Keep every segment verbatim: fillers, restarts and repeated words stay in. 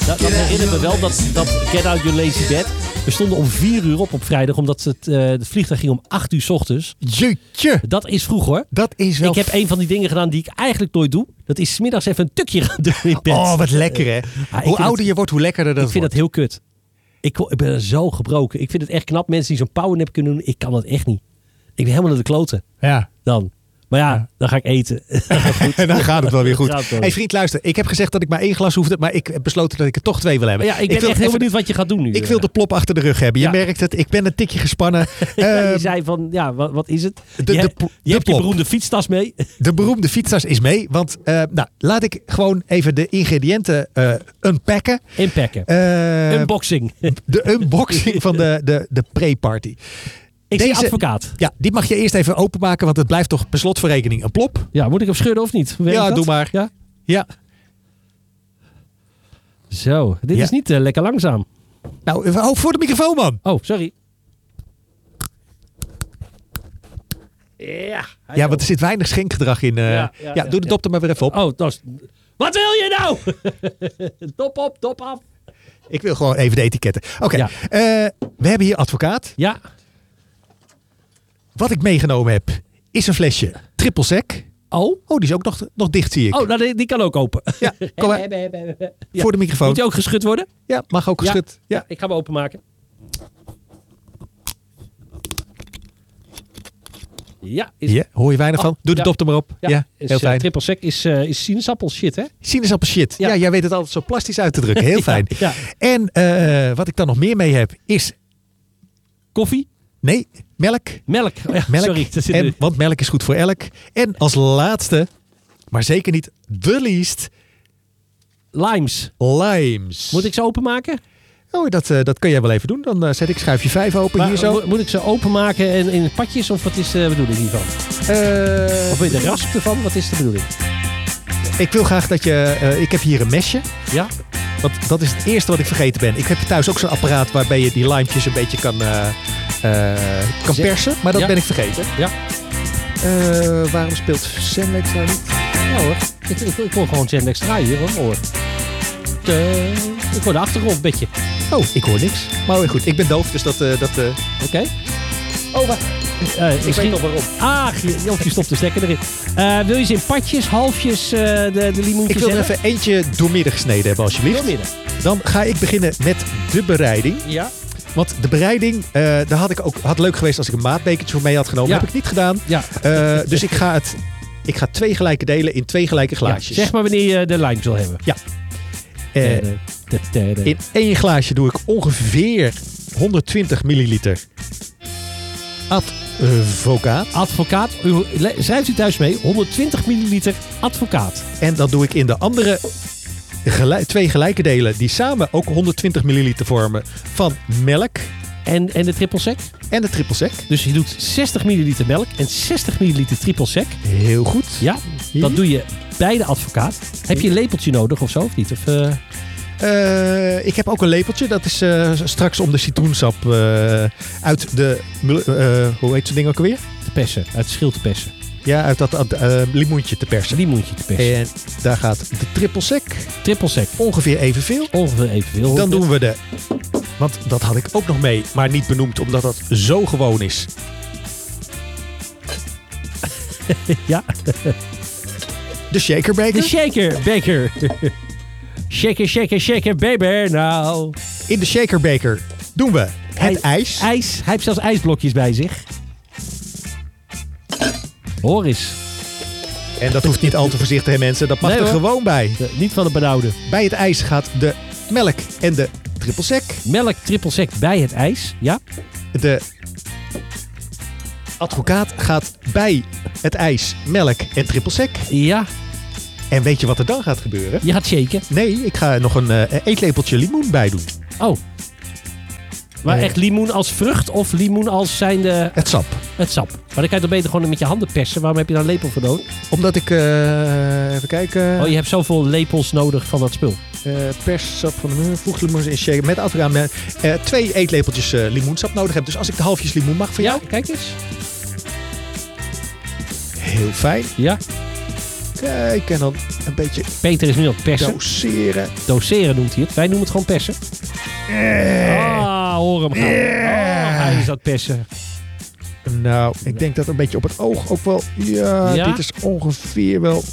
Dat, dat herinnert me wel dat, dat Get Out Your Lazy Bed. We stonden om vier uur op op vrijdag, omdat het, uh, het vliegtuig ging om acht uur 's ochtends. Jeetje. Dat is vroeg hoor. Dat is wel... Ik heb een van die dingen gedaan die ik eigenlijk nooit doe. Dat is 's middags even een tukje gaan doen in bed. Oh, wat lekker hè. Ah, hoe ouder het, je wordt, hoe lekkerder dat ik vind wordt. dat heel kut. Ik, ik ben er zo gebroken. Ik vind het echt knap. Mensen die zo'n powernap kunnen doen. Ik kan dat echt niet. Ik ben helemaal naar de kloten. Ja. Dan. Maar ja, ja, dan ga ik eten. En dan gaat het wel weer goed. Hé hey, vriend, luister. Ik heb gezegd dat ik maar één glas hoefde. Maar ik heb besloten dat ik er toch twee wil hebben. Maar ja, ik ben ik wil echt heel even, benieuwd wat je gaat doen nu. Ik wil de plop achter de rug hebben. Je ja. merkt het. Ik ben een tikje gespannen. ja, uh, je zei van, ja, wat, wat is het? De, je de, je de hebt plop. je beroemde fietstas mee. De beroemde fietstas is mee. Want uh, nou, laat ik gewoon even de ingrediënten uh, unpacken. Inpacken. Uh, Unboxing. De unboxing van de, de, de pre-party. Ik zie advocaat. Ja, die mag je eerst even openmaken, want het blijft toch per slot voor rekening een plop. Ja, moet ik hem schudden of niet? Weet ja, dat? doe maar. Ja. ja. Zo, dit ja. is niet uh, lekker langzaam. Nou, oh, voor de microfoon, man. Oh, sorry. Ja. Ja, want er zit weinig schenkgedrag in. Uh, ja, ja, ja, ja, doe de dop er maar weer even op. Oh, dat is... Wat wil je nou? Dop op, dop af. Ik wil gewoon even de etiketten. Oké, okay. ja. uh, we hebben hier advocaat. Ja. Wat ik meegenomen heb, is een flesje triple sec. Oh? Oh, die is ook nog, nog dicht, zie ik. Oh, nou, die, die kan ook open. Ja, kom maar. Ja. Voor de microfoon. Moet die ook geschud worden? Ja, mag ook geschud. Ja. Ja. Ik ga hem openmaken. Ja. Is... ja. Hoor je weinig oh, van? Doe de ja. dop er maar op. Ja, ja is, heel fijn. Uh, triple sec is, uh, is sinaasappel shit, hè? Sinaasappel shit. Ja. ja, jij weet het altijd zo plastisch uit te drukken. Heel fijn. ja, ja. En uh, wat ik dan nog meer mee heb, is... Koffie? Nee, melk. Melk. Oh ja, melk. Sorry. Dat zit en, want melk is goed voor elk. En als laatste, maar zeker niet the least... Limes. Limes. Moet ik ze openmaken? Oh, dat, uh, dat kun jij wel even doen. Dan uh, zet ik schuifje vijf open maar, hier zo. Moet ik ze openmaken in, in pakjes of wat is de bedoeling hiervan? Uh, of wil je de rasp ervan? Wat is de bedoeling? Ik wil graag dat je... Uh, ik heb hier een mesje. Ja. Want dat is het eerste wat ik vergeten ben. Ik heb thuis ook zo'n apparaat waarbij je die limepjes een beetje kan, uh, uh, kan persen. Maar dat ja. ben ik vergeten. Ja. Uh, waarom speelt Zenlex nou niet? Ja hoor. Ik, ik, ik hoor gewoon Zenlex draaien hier hoor. De, ik hoor de achtergrond een beetje. Oh, ik hoor niks. Maar goed, ik ben doof, dus dat... Uh, dat uh... Oké. Okay. Oh, wacht. Uh, ik weet nog waarom. Ah, je, of je stopt de stekker erin. Uh, wil je ze in patjes, halfjes, uh, de, de limoentjes? Ik wil er even eentje doormidden gesneden hebben, alsjeblieft. Doormidden. Dan ga ik beginnen met de bereiding. Ja. Want de bereiding, uh, daar had ik ook had leuk geweest als ik een maatbekertje voor mee had genomen. Ja. Heb ik niet gedaan. Ja. Uh, dus ik ga het... Ik ga twee gelijke delen in twee gelijke glaasjes. Ja, zeg maar wanneer je de limes wil hebben. Ja. Uh, in één glaasje doe ik ongeveer honderdtwintig milliliter advocaat. Advocaat. U, schrijft u thuis mee. honderdtwintig milliliter advocaat. En dat doe ik in de andere gelijk, twee gelijke delen die samen ook honderdtwintig milliliter vormen van melk. En, en de triple sec? En de triple sec. Dus je doet zestig milliliter melk en zestig milliliter triple sec. Heel goed. Ja, dat doe je bij de advocaat. Heb je een lepeltje nodig of zo, of niet? Of, uh... Uh, ik heb ook een lepeltje. Dat is uh, straks om de citroensap uh, uit de... Uh, hoe heet zo'n ding ook alweer? Te persen. Uit de schil te persen. Ja, uit dat uh, limoentje te persen. Limoentje te persen. En daar gaat de triple sec. Triple sec. Ongeveer evenveel. Ongeveer evenveel. Dan doen we de... Want dat had ik ook nog mee, maar niet benoemd, omdat dat zo gewoon is. Ja. De shaker baker. De shaker baker. Shaker, shaker, shaker, baby, nou. In de shaker baker doen we het hij, ijs. ijs. Hij heeft zelfs ijsblokjes bij zich. Hoor eens. En dat hoeft niet al te voorzichtig, hè mensen. Dat mag nee, er hoor. gewoon bij. De, niet van de benauwde. Bij het ijs gaat de melk en de triple sec. Melk, triple sec bij het ijs, ja. De advocaat gaat bij het ijs, melk en triple sec. Ja. En weet je wat er dan gaat gebeuren? Je gaat shaken. Nee, ik ga nog een uh, eetlepeltje limoen bij doen. Oh. Maar nee. Echt limoen als vrucht of limoen als zijnde... Het sap. Het sap. Maar dan kan je toch beter gewoon met je handen persen. Waarom heb je daar een lepel voor nodig? Omdat ik... Uh, even kijken... Oh, je hebt zoveel lepels nodig van dat spul. Uh, perssap van de muur, voeg limoen in shaker met advocaat. Uh, twee eetlepeltjes uh, limoensap nodig heb. Dus als ik de halfjes limoen mag van ja, jou... kijk eens. Heel fijn. Ja. kijken en dan een beetje Peter is nu aan het persen. doseren. Doseren noemt hij het. Wij noemen het gewoon persen. Ah, hoor hem gaan. Oh, hij is aan het persen. Nou, ik denk dat een beetje op het oog ook wel... Ja, Ja? dit is ongeveer wel...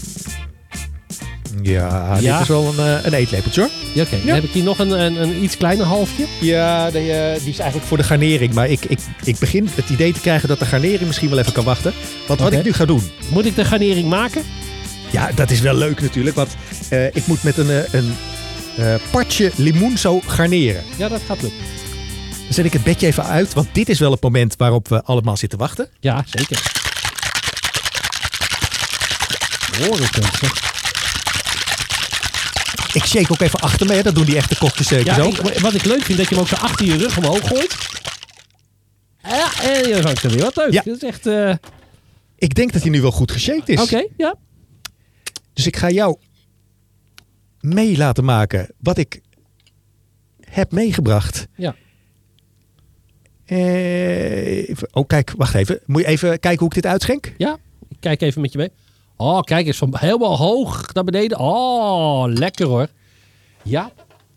Ja, Ja? dit is wel een, uh, een eetlepeltje hoor. Ja, oké. Okay. Dan heb ik hier nog een, een, een iets kleiner halfje. Ja, die, uh, die is eigenlijk voor de garnering. Maar ik, ik, ik begin het idee te krijgen dat de garnering misschien wel even kan wachten. Want Okay. wat ik nu ga doen... Moet ik de garnering maken? Ja, dat is wel leuk natuurlijk. Want uh, ik moet met een, uh, een uh, partje limoen zo garneren. Ja, dat gaat lukken. Dan zet ik het bedje even uit. Want dit is wel het moment waarop we allemaal zitten wachten. Ja, zeker. Hoor ik het. Ik shake ook even achter me. Hè. Dat doen die echte kokjes zeker Ja, zo. ik, wat ik leuk vind, dat je hem ook zo achter je rug omhoog gooit. Ja, en je vangt er weer. Wat leuk. Ja. Dat is echt... Uh... Ik denk dat hij nu wel goed geshaked is. Oké, okay, ja. Dus ik ga jou mee laten maken wat ik heb meegebracht. Ja. Even, oh, kijk, wacht even. Moet je even kijken hoe ik dit uitschenk? Ja, ik kijk even met je mee. Oh, kijk eens, van helemaal hoog naar beneden. Oh, lekker hoor. Ja.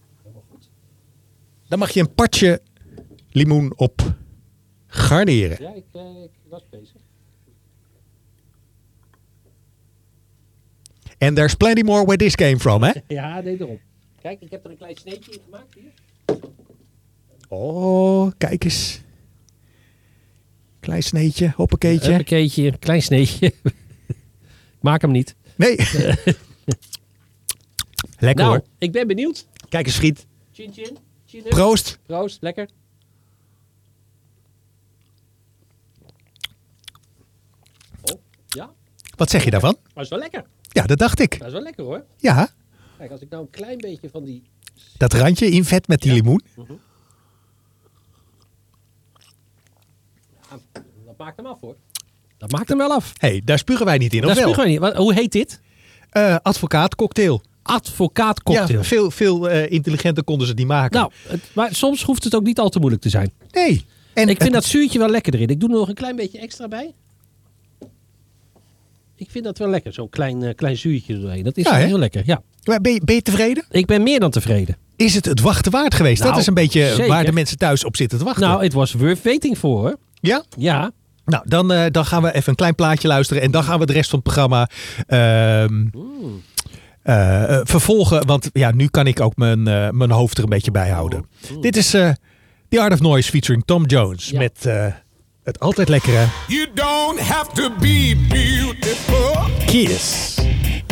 Dan mag je een partje limoen op garneren. Ja, ik, ik was bezig. And there's plenty more where this came from, hè? Ja, nee, daarom. Kijk, ik heb er een klein sneetje in gemaakt hier. Oh, kijk eens. Klein sneetje, hoppakeetje. Een hoppakeetje, een klein sneetje. Ik maak hem niet. Nee. Lekker nou, hoor. Ik ben benieuwd. Kijk eens, friet. Chin chin. Chin Proost. Proost, lekker. Oh, ja. Wat zeg je daarvan? Maar is wel lekker. Ja, dat dacht ik. Dat is wel lekker hoor. Ja. Kijk, als ik nou een klein beetje van die... Dat randje in vet met die ja. limoen. Uh-huh. Ja, dat maakt hem af hoor. Dat maakt hem wel af. Hé, hey, daar spugen wij niet in, daar of wel? Spugen wij niet. Wat, hoe heet dit? Uh, advocaatcocktail. Advocaatcocktail. Ja, veel, veel uh, intelligenter konden ze het niet maken. Nou, het, maar soms hoeft het ook niet al te moeilijk te zijn. Nee. En ik vind het, dat zuurtje wel lekker erin. Ik doe er nog een klein beetje extra bij. Ik vind dat wel lekker, zo'n klein, uh, klein zuurtje doorheen. Dat is ja, heel lekker, ja. Maar ben, je, ben je tevreden? Ik ben meer dan tevreden. Is het het wachten waard geweest? Nou, dat is een beetje zeker. Waar de mensen thuis op zitten te wachten. Nou, het was worth waiting voor, hoor. Ja? Ja. Nou, dan, uh, dan gaan we even een klein plaatje luisteren. En dan gaan we de rest van het programma uh, mm. uh, uh, vervolgen. Want ja, nu kan ik ook mijn, uh, mijn hoofd er een beetje bij houden. Oh. Mm. Dit is uh, The Art of Noise featuring Tom Jones. Ja. Met uh, het altijd lekkere... You don't have to be beautiful. Kiss.